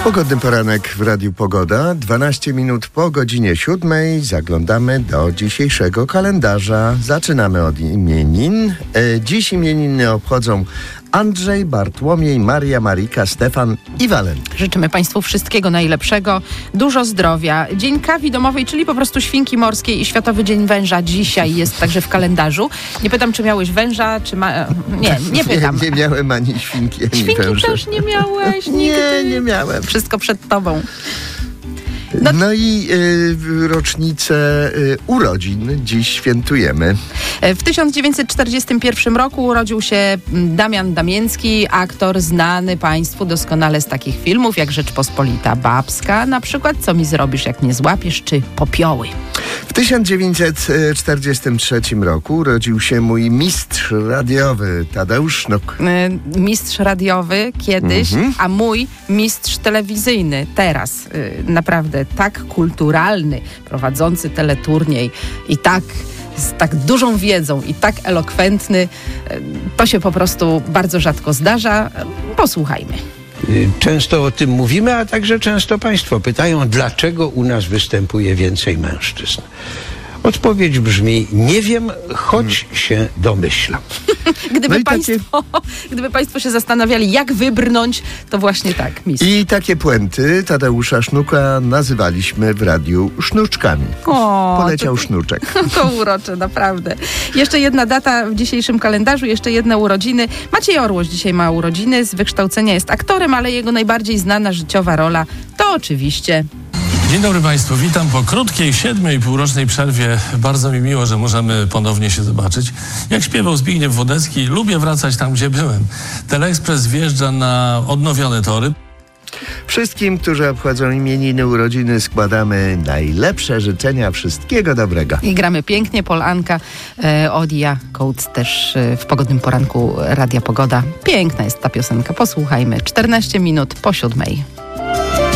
Pogodny poranek w Radiu Pogoda. 12 minut po godzinie 7 zaglądamy do dzisiejszego kalendarza. Zaczynamy od imienin. Dziś imieniny obchodzą Andrzej, Bartłomiej, Maria, Marika, Stefan i Walenty. Życzymy Państwu wszystkiego najlepszego, dużo zdrowia. Dzień kawi domowej, czyli po prostu świnki morskiej i Światowy Dzień Węża dzisiaj jest także w kalendarzu. Nie pytam, czy miałeś węża, czy Nie pytam. Nie miałem ani świnki, ani Świnki węża. też nie miałeś nigdy. Nie miałem. Wszystko przed tobą. No i rocznicę urodzin dziś świętujemy. W 1941 roku urodził się Damian Damiński, aktor znany Państwu doskonale z takich filmów jak Rzeczpospolita Babska, na przykład Co mi zrobisz, jak mnie złapiesz, czy Popioły. W 1943 roku urodził się mój mistrz radiowy Tadeusz Sznuk. Mistrz radiowy kiedyś, a mój mistrz telewizyjny teraz. Naprawdę tak kulturalny, prowadzący teleturniej i z tak dużą wiedzą i tak elokwentny. To się po prostu bardzo rzadko zdarza. Posłuchajmy. Często o tym mówimy, a także często Państwo pytają, dlaczego u nas występuje więcej mężczyzn. Odpowiedź brzmi, nie wiem, choć się domyślam. Gdyby Państwo się zastanawiali, jak wybrnąć, to właśnie tak, mistrz. I takie puenty Tadeusza Sznuka nazywaliśmy w radiu sznuczkami. Poleciał sznuczek. To urocze, naprawdę. Jeszcze jedna data w dzisiejszym kalendarzu, jeszcze jedne urodziny. Maciej Orłoś dzisiaj ma urodziny, z wykształcenia jest aktorem, ale jego najbardziej znana życiowa rola to oczywiście... Dzień dobry Państwu, witam po krótkiej 7,5-rocznej przerwie. Bardzo mi miło, że możemy ponownie się zobaczyć. Jak śpiewał Zbigniew Wodecki, lubię wracać tam, gdzie byłem. Teleekspres wjeżdża na odnowione tory. Wszystkim, którzy obchodzą imieniny, urodziny, składamy najlepsze życzenia, wszystkiego dobrego. I gramy pięknie, Polanka, Odia Coates też w pogodnym poranku Radia Pogoda. Piękna jest ta piosenka, posłuchajmy. 14 minut po 7.